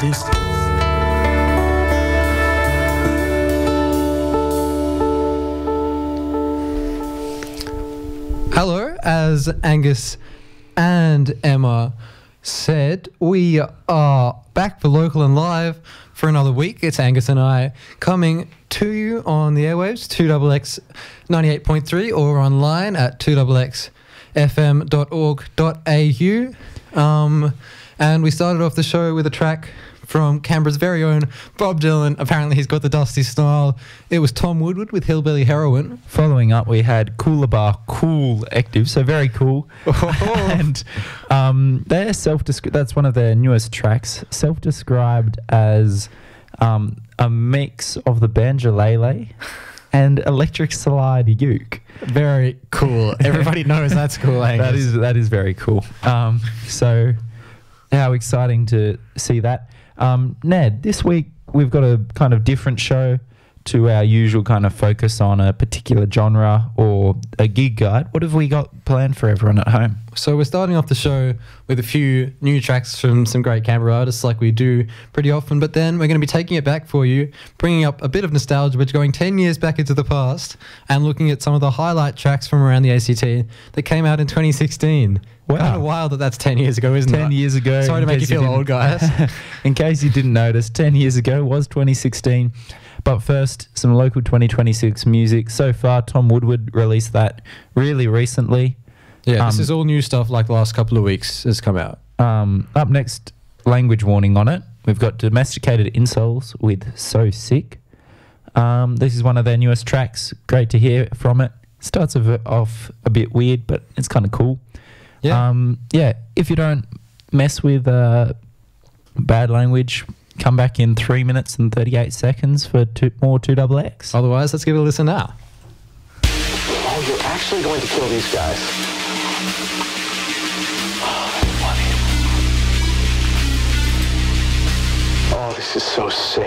distance. Hello, as Angus and Emma said, we are back for Local and Live for another week. It's Angus and I coming to you on the airwaves, 2XX 98.3 or online at 2xxfm.org.au. And we started off the show with a track from Canberra's very own Bob Dylan. Apparently he's got the dusty style. It was Tom Woodward with Hillbilly Heroin. Following up, we had Coolabah Cool Active, so very cool. And they're that's one of their newest tracks, self-described as a mix of the banjolele and electric slide uke. Very cool. Everybody knows that's cool, Angus. That is very cool. So how exciting to see that. Ned, this week we've got a kind of different show to our usual kind of focus on a particular genre or a gig guide. What have we got planned for everyone at home? So we're starting off the show with a few new tracks from some great Canberra artists like we do pretty often, but then we're going to be taking it back for you, bringing up a bit of nostalgia, but going 10 years back into the past and looking at some of the highlight tracks from around the ACT that came out in 2016. Wow. Kind of wild that's 10 years ago, isn't it? 10 years ago. Sorry to make you feel old, guys. In case you didn't notice, 10 years ago was 2016. But first, some local 2026 music. So far, Tom Woodward released that really recently. Yeah, this is all new stuff like the last couple of weeks has come out. Up next, language warning on it. We've got Domesticated Insoles with So Sick. This is one of their newest tracks. Great to hear from it. Starts off a bit weird, but it's kind of cool. Yeah. If you don't mess with bad language, come back in 3 minutes and 38 seconds for more 2XX. Otherwise, let's give it a listen now. Oh, you're actually going to kill these guys. Oh, funny. Oh, this is so sick.